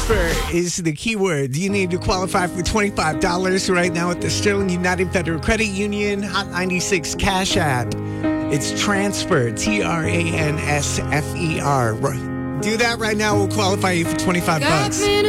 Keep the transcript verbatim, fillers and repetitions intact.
transfer is the key word. You need to qualify for twenty-five dollars right now at the Sterling United Federal Credit Union Hot ninety-six Cash App. It's transfer, T R A N S F E R. Do that right now. We'll qualify you for twenty-five bucks.